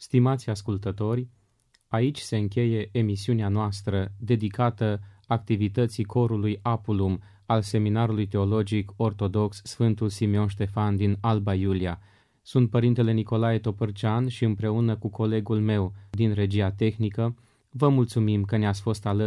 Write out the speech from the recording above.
Stimați ascultători, aici se încheie emisiunea noastră dedicată activității corului Apulum al Seminarului Teologic Ortodox Sfântul Simeon Ștefan din Alba Iulia. Sunt Părintele Nicolae Topărcean și împreună cu colegul meu din regia tehnică vă mulțumim că ne-ați fost alături